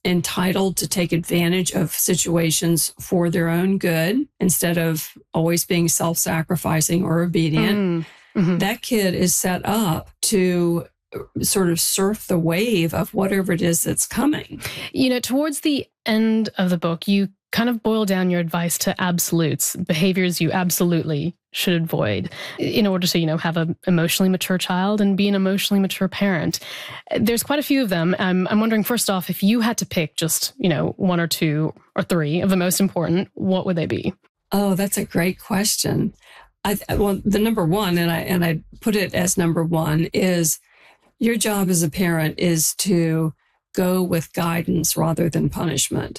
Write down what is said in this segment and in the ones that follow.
entitled to take advantage of situations for their own good instead of always being self-sacrificing or obedient. That kid is set up to sort of surf the wave of whatever it is that's coming. You know, towards the end of the book, you kind of boil down your advice to absolutes, behaviors you absolutely should avoid in order to, you know, have an emotionally mature child and be an emotionally mature parent. There's quite a few of them. I'm wondering, first off, if you had to pick just, you know, one or two or three of the most important, what would they be? Oh, that's a great question. Well, the number one, and I put it as number one, is your job as a parent is to go with guidance rather than punishment.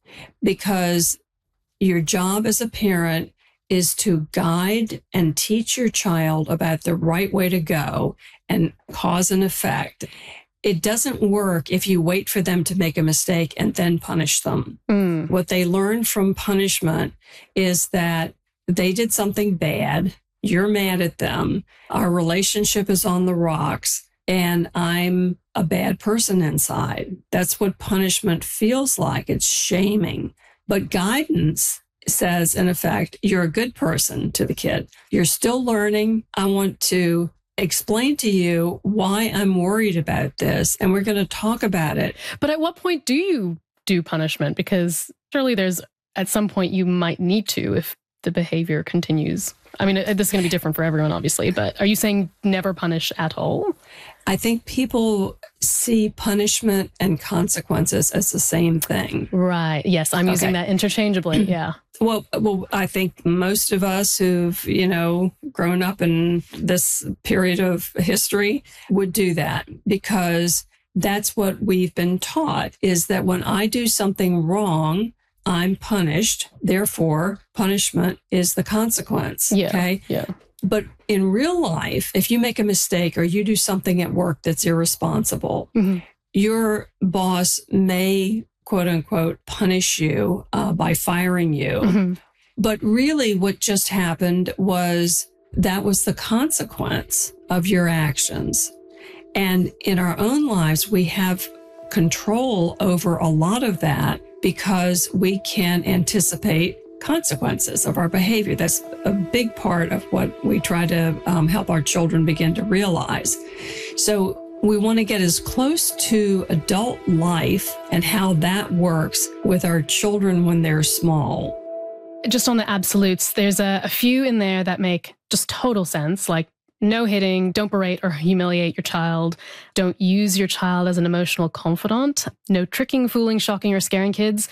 Because your job as a parent is to guide and teach your child about the right way to go and cause and effect. It doesn't work if you wait for them to make a mistake and then punish them. What they learn from punishment is that they did something bad, you're mad at them, our relationship is on the rocks, and I'm a bad person inside. That's what punishment feels like. It's shaming. But guidance says, in effect, you're a good person to the kid. You're still learning. I want to explain to you why I'm worried about this, and we're going to talk about it. But at what point do you do punishment? Because surely there's, at some point, you might need to if the behavior continues. I mean, this is going to be different for everyone, obviously, but are you saying never punish at all? I think people see punishment and consequences as the same thing. Right. Yes, I'm using that interchangeably. Yeah. Well, I think most of us who've, you know, grown up in this period of history would do that, because that's what we've been taught, is that when I do something wrong, I'm punished. Therefore, punishment is the consequence. Yeah. Okay. Yeah. But in real life, if you make a mistake or you do something at work that's irresponsible, your boss may, quote unquote, punish you by firing you. But really what just happened was that was the consequence of your actions. And in our own lives, we have control over a lot of that because we can anticipate consequences of our behavior. That's a big part of what we try to help our children begin to realize. So we want to get as close to adult life and how that works with our children when they're small. Just on the absolutes, there's a few in there that make just total sense, like no hitting, don't berate or humiliate your child, don't use your child as an emotional confidant, no tricking, fooling, shocking, or scaring kids.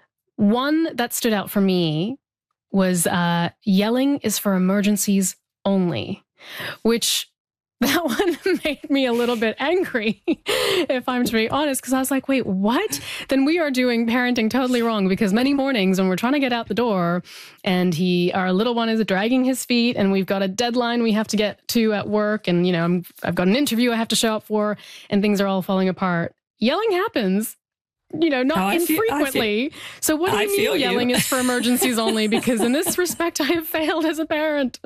One that stood out for me was yelling is for emergencies only, which that one made me a little bit angry, if I'm to be honest, because I was like, wait, what? Then we are doing parenting totally wrong, because many mornings when we're trying to get out the door and our little one is dragging his feet and we've got a deadline we have to get to at work and, you know, I've got an interview I have to show up for and things are all falling apart. Yelling happens. You know, not infrequently. So what do you mean yelling is for emergencies only? Because in this respect, I have failed as a parent.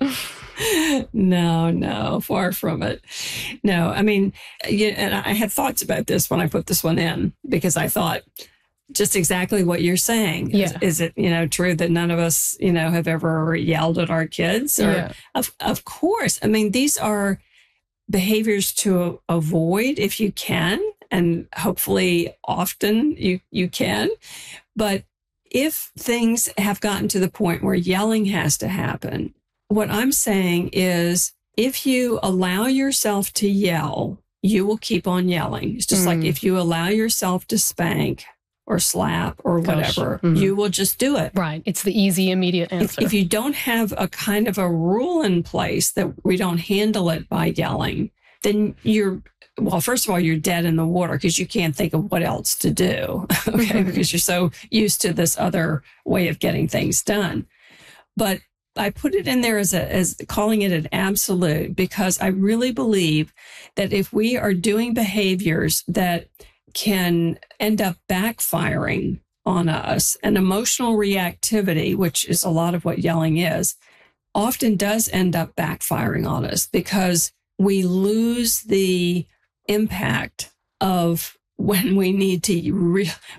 No, far from it. No, I mean, and I had thoughts about this when I put this one in, because I thought just exactly what you're saying. Yeah. Is it, you know, true that none of us, you know, have ever yelled at our kids? Or, of course. I mean, these are behaviors to avoid if you can. And hopefully often you can. But if things have gotten to the point where yelling has to happen, what I'm saying is if you allow yourself to yell, you will keep on yelling. It's just like if you allow yourself to spank or slap or whatever, you will just do it. Right. It's the easy, immediate answer. If you don't have a kind of a rule in place that we don't handle it by yelling, then well, first of all, you're dead in the water because you can't think of what else to do, okay, because you're so used to this other way of getting things done. But I put it in there as calling it an absolute, because I really believe that if we are doing behaviors that can end up backfiring on us, and emotional reactivity, which is a lot of what yelling is, often does end up backfiring on us because we lose the impact of when we need to